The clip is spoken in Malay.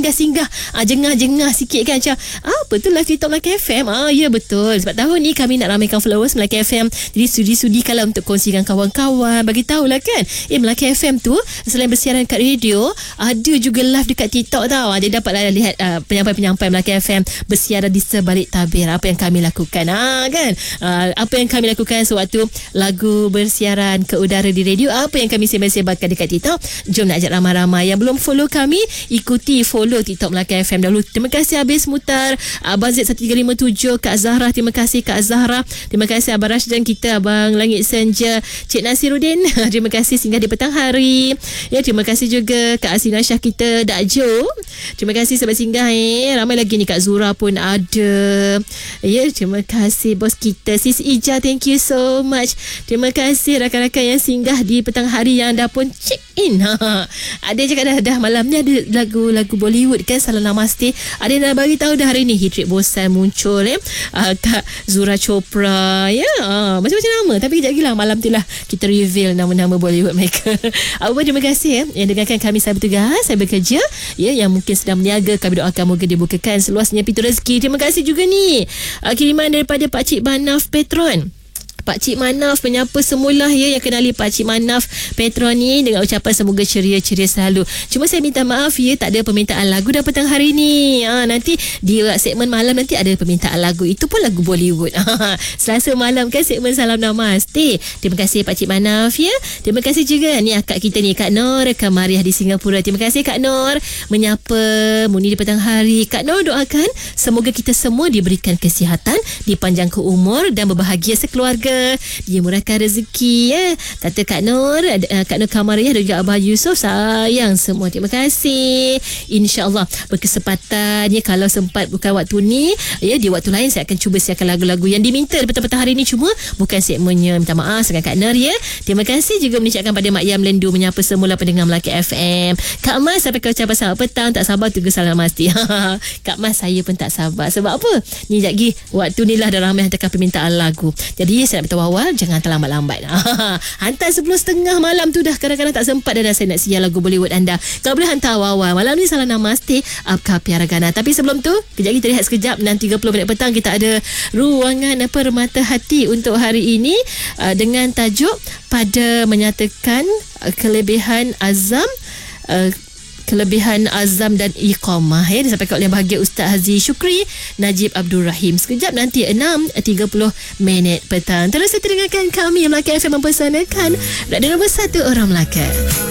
singgah jengah-jengah sikit kan, macam apa tu live TikTok Melaka FM. Ya betul, sebab tahun ni kami nak ramaikan followers Melaka FM. Jadi sudi-sudi kalau untuk kongsikan kawan-kawan, bagi tahulah kan, Melaka FM tu selain bersiaran kat radio, ada juga live dekat TikTok tau. Dia dapatlah lihat penyampai-penyampai Melaka FM bersiaran di sebalik tabir. Apa yang kami lakukan kan, apa yang kami lakukan sewaktu lagu bersiaran ke udara di radio, apa yang kami sebar-sebarkan dekat TikTok. Jom nak ajak ramai-ramai yang belum follow kami, ikuti follow TikTok Melaka FM dahulu. Terima kasih Habis Mutar, Abang Z1357, Kak Zahra, terima kasih Kak Zahra, terima kasih Abang Rashdan kita, Abang Langit Senja, Cik Nasiruddin terima kasih singgah di petang hari. Ya, terima kasih juga Kak Asina Syah kita, Dak Jo, terima kasih sebab singgah. Ramai lagi ni, Kak Zura pun ada. Ya, terima kasih bos kita Sis Ija, thank you so much. Terima kasih rakan-rakan yang singgah di petang hari yang dah pun check in. Ada je kat dah malam ni ada lagu-lagu Bollywood kan, Salam Namaste. Ada yang dah bagi tahu dah hari ni Hitrik Bosan muncul Kak Zura Chopra macam-macam nama, tapi kejap lagi lah malam tu lah kita reveal nama-nama Bollywood mereka. Terima kasih yang dengarkan kami saya bertugas, saya bekerja yang mungkin sedang berniaga. Kami doakan moga dibukakan seluasnya pintu rezeki. Terima kasih juga ni kiriman daripada Pakcik Manaf Petron. Pakcik Manaf menyapa semula yang kenali Pakcik Manaf Petron ni dengan ucapan semoga ceria-ceria selalu. Cuma saya minta maaf tak ada permintaan lagu dah petang hari ni. Nanti di segmen malam nanti ada permintaan lagu, itu pun lagu Bollywood. Selasa malam kan segmen Salam Namaste. Terima kasih Pakcik Manaf Terima kasih juga ni akak kita ni, Kak Nor Kamariah di Singapura. Terima kasih Kak Nor menyapa Muni di petang hari. Kak Nor doakan semoga kita semua diberikan kesihatan, dipanjangkan umur dan berbahagia sekeluarga. Dia murahkan rezeki kata Kak Nur, Kak Nur Kamariah dan juga Abah Yusof, sayang semua. Terima kasih. InsyaAllah berkesempatan kalau sempat bukan waktu ni di waktu lain saya akan cuba siarkan lagu-lagu yang diminta petang-petang hari ni, cuma bukan segmennya. Minta maaf dengan Kak Nur Terima kasih juga mengucapkan pada Mak Yam Lendu menyapa semula pendengar Melaka FM. Kak Mas sampai kau ucapan selamat petang, tak sabar tunggu Salam Namaste. Kak Mas saya pun tak sabar. Sebab apa? Ni sekejap lagi waktu ni lah dah ramai hantarkan permintaan lagu. Jadi saya beritahu awal, jangan terlambat-lambat. Hantar 10.30 malam tu dah kadang-kadang tak sempat dah saya nak siar lagu Bollywood anda. Kalau boleh hantar awal-awal. Malam ni Salam Namaste Apka Piaragana. Tapi sebelum tu, kejap lagi terlihat sekejap 6.30 minit petang kita ada ruangan Permata Hati untuk hari ini dengan tajuk pada menyatakan kelebihan azam dan iqamah disampaikan oleh bahagia Ustaz Hazi Syukri Najib Abdul Rahim. Sekejap nanti 6.30 minit petang. Terus dengarkan kami Melaka FM mempersanakan radio nombor 1 orang Melaka.